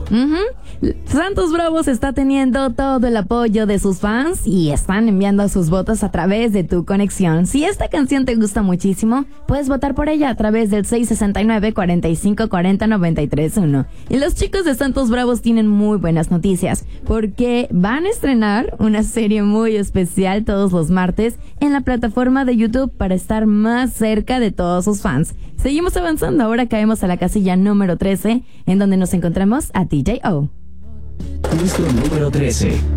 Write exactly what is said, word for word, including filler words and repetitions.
Uh-huh. Santos Bravos está teniendo todo el apoyo de sus fans y están enviando sus votos a través de Tu Conexión. Si esta canción te gusta muchísimo, puedes votar por ella a través del seis sesenta y nueve, cuarenta y cinco, cuarenta, noventa y tres, uno. Y los chicos de Santos Bravos tienen muy buenas noticias porque van a estrenar una serie muy especial todos los martes en la plataforma de YouTube para estar más cerca de todos sus fans. Seguimos avanzando, ahora caemos a la casilla número trece, en donde nos encontramos a D J O. Puesto número trece.